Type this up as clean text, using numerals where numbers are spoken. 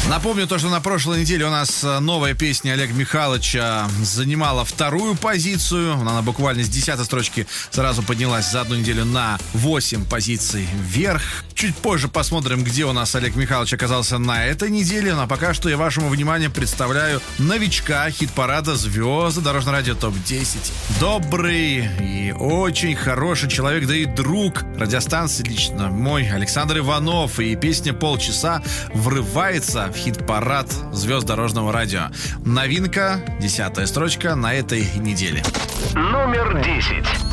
Напомню то, что на прошлой неделе у нас новая песня Олега Михайловича занимала вторую позицию. Она буквально с 10-й строчки сразу поднялась за одну неделю на 8 позиций вверх. Чуть позже посмотрим, где у нас Олег Михайлович оказался на этой неделе. Но пока что я вашему вниманию представляю новичка хит-парада «Звезды Дорожного радио ТОП-10». Добрый и очень хороший человек, да и друг радиостанции лично мой Александр Иванов. И песня «Полчаса» врывается в хит-парад «Звезд Дорожного радио». Новинка, 10-я строчка на этой неделе. Номер 10.